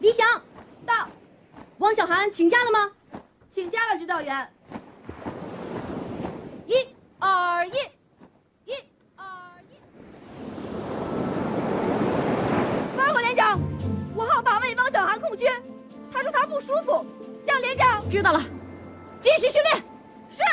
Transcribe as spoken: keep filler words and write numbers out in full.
李想， 到。 王小涵请假了吗？ 请假了，指导员。 一、二、一，一、二、一。 报告连长，五号靶位王小涵空缺，他说他不舒服，向连长。 知道了。